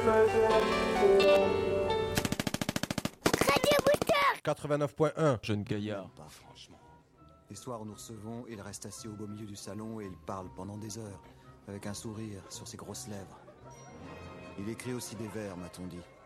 Radio Booster 89.1, jeune gaillard. Pas franchement. Les soirs, nous recevons, il reste assis au beau milieu du salon et il parle pendant des heures, avec un sourire sur ses grosses lèvres. Il écrit aussi des vers, m'a-t-on dit.